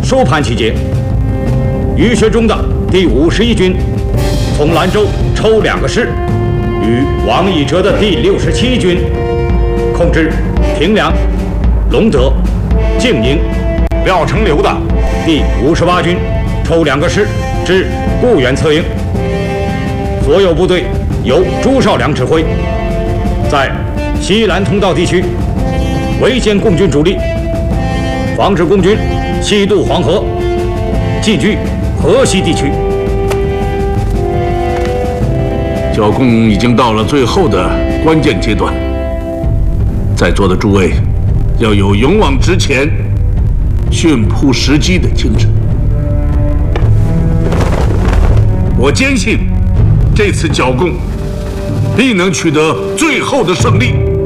收盘期间，浴血中的第51军从兰州抽2个师，与王以哲的第67军控制平凉、隆德、静宁、廖成流的第58军抽2个师至固原策应。所有部队由朱绍良指挥，在西兰通道地区围歼共军主力，防止共军西渡黄河，进据河西地区。 剿共已经到了最后的关键阶段，在座的诸位要有勇往直前、迅扑时机的精神。我坚信，这次剿共必能取得最后的胜利。